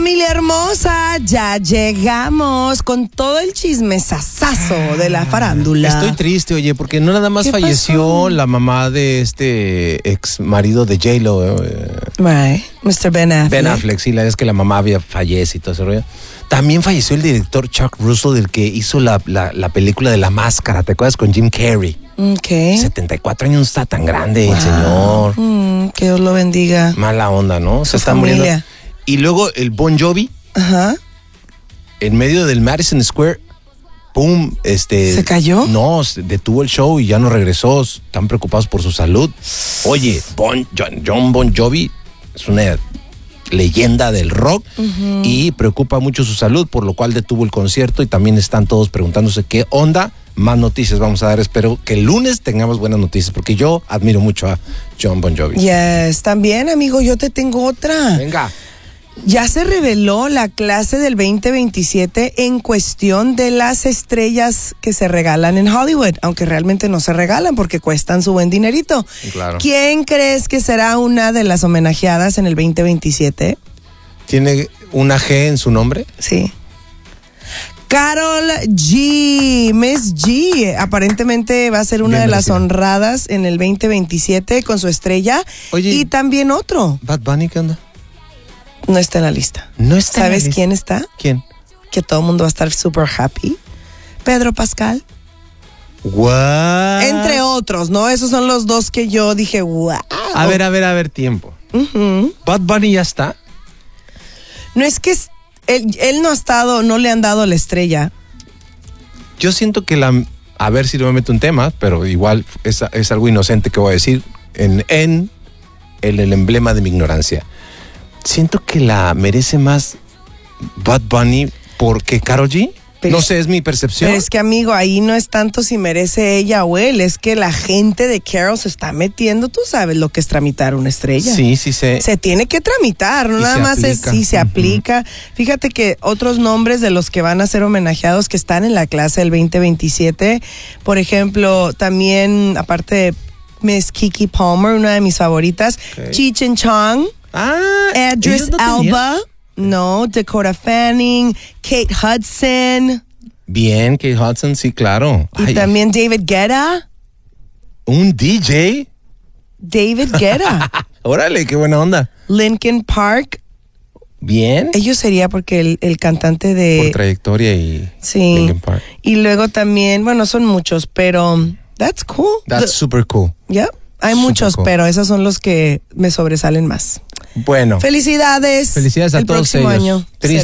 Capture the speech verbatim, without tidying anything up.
Familia hermosa, ya llegamos con todo el chismesazazo de la farándula. Estoy triste, oye, porque no nada más falleció pasó? la mamá de este ex marido de J-Lo. Eh, right. mister Ben Affleck. Ben Affleck, sí, la vez que la mamá había fallecido y todo ese rollo. También falleció el director Chuck Russell, del que hizo la, la, la película de La Máscara, ¿te acuerdas? Con Jim Carrey. Ok. setenta y cuatro años, no está tan grande Wow. el señor. Mm, que Dios lo bendiga. Mala onda, ¿no? Su Se está familia. muriendo. Y luego el Bon Jovi, Ajá. en medio del Madison Square, pum, este... ¿Se cayó? No, se detuvo el show y ya no regresó. Están preocupados por su salud. Oye, bon, John, John Bon Jovi es una leyenda del rock uh-huh. y preocupa mucho su salud, por lo cual detuvo el concierto y también están todos preguntándose qué onda. Más noticias vamos a dar, espero que el lunes tengamos buenas noticias, porque yo admiro mucho a John Bon Jovi. Yes, también, amigo, yo te tengo otra. Venga. Ya se reveló la clase del veinte veintisiete en cuestión de las estrellas que se regalan en Hollywood, aunque realmente no se regalan porque cuestan su buen dinerito. Claro. ¿Quién crees que será una de las homenajeadas en el veinte veintisiete? ¿Tiene una G en su nombre? Sí. Karol G, Miss G, aparentemente va a ser una Bien de las merecida. honradas en el veinte veintisiete con su estrella. Oye, y también otro. Bad Bunny, ¿qué onda? No está en la lista. No está en la ¿Sabes lista. quién está? ¿Quién? Que todo el mundo va a estar super happy. Pedro Pascal. What? Entre otros, ¿no? Esos son los dos que yo dije, wow. A ver, a ver, a ver, tiempo. Uh-huh. Bad Bunny ya está. No es que es- él, él no ha estado, no le han dado la estrella. Yo siento que la... A ver si no me meto en temas, pero igual es, es algo inocente que voy a decir en, en el, el emblema de mi ignorancia. Siento que la merece más Bad Bunny porque Karol G. Pero no es- sé, es mi percepción. Pero es que, amigo, ahí no es tanto si merece ella o él, es que la gente de Carol se está metiendo, tú sabes lo que es tramitar una estrella. Sí, sí sé. Se tiene que tramitar, no Y nada se más es aplica. sí se Ujú. aplica. Fíjate que otros nombres de los que van a ser homenajeados que están en la clase del veinte veintisiete, por ejemplo, también aparte de Miss Keke Palmer, una de mis favoritas, Ok. Cheech and Chong, Ah, Idris ellos no tenían. Elba, no, Dakota Fanning, Kate Hudson Bien, Kate Hudson, sí, claro. y Ay, también David Guetta. un D J. David Guetta, Órale, qué buena onda. Linkin Park. Bien. Ellos sería porque el, el cantante Por de trayectoria y sí. Linkin Park. Y luego también, bueno, son muchos, pero that's cool. That's The- super cool. yeah, hay super muchos, cool. pero esos son los que me sobresalen más. Bueno. Felicidades. Felicidades a el todos próximo ellos. año. Triste